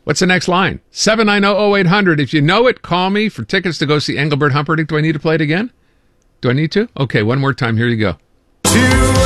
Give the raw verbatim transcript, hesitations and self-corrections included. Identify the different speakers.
Speaker 1: What's the next line? seven nine zero oh eight hundred. If you know it, call me for tickets to go see Engelbert Humperdinck. Do I need to play it again? Do I need to? Okay, one more time. Here you go.